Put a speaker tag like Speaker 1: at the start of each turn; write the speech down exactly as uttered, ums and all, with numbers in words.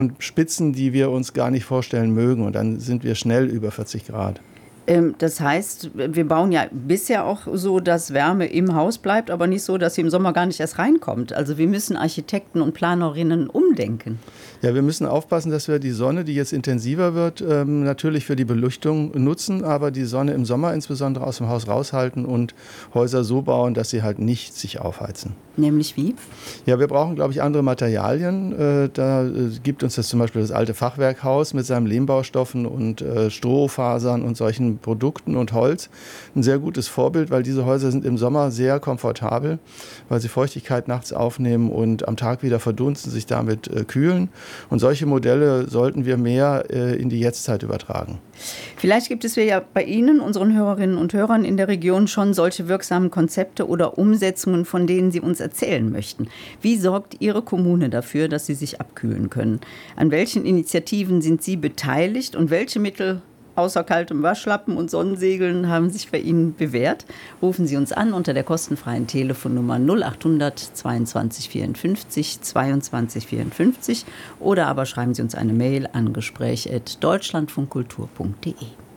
Speaker 1: Spitzen, die wir uns gar nicht vorstellen mögen. Und dann sind wir schnell über vierzig Grad.
Speaker 2: Das heißt, wir bauen ja bisher auch so, dass Wärme im Haus bleibt, aber nicht so, dass sie im Sommer gar nicht erst reinkommt. Also wir müssen Architekten und Planerinnen umdenken.
Speaker 1: Ja, wir müssen aufpassen, dass wir die Sonne, die jetzt intensiver wird, ähm, natürlich für die Beleuchtung nutzen, aber die Sonne im Sommer insbesondere aus dem Haus raushalten und Häuser so bauen, dass sie halt nicht sich aufheizen.
Speaker 2: Nämlich wie?
Speaker 1: Ja, wir brauchen, glaube ich, andere Materialien. Äh, da äh, gibt uns das zum Beispiel das alte Fachwerkhaus mit seinen Lehmbaustoffen und äh, Strohfasern und solchen Produkten und Holz ein sehr gutes Vorbild, weil diese Häuser sind im Sommer sehr komfortabel, weil sie Feuchtigkeit nachts aufnehmen und am Tag wieder verdunsten, sich damit äh, kühlen. Und solche Modelle sollten wir mehr äh, in die Jetztzeit übertragen.
Speaker 2: Vielleicht gibt es ja bei Ihnen, unseren Hörerinnen und Hörern in der Region, schon solche wirksamen Konzepte oder Umsetzungen, von denen Sie uns erzählen möchten. Wie sorgt Ihre Kommune dafür, dass Sie sich abkühlen können? An welchen Initiativen sind Sie beteiligt und welche Mittel außer kaltem Waschlappen und Sonnensegeln haben sich bei Ihnen bewährt? Rufen Sie uns an unter der kostenfreien Telefonnummer null acht hundert zweiundzwanzig vierundfünfzig zweiundzwanzig vierundfünfzig oder aber schreiben Sie uns eine Mail an gespräch at deutschlandfunkkultur punkt de.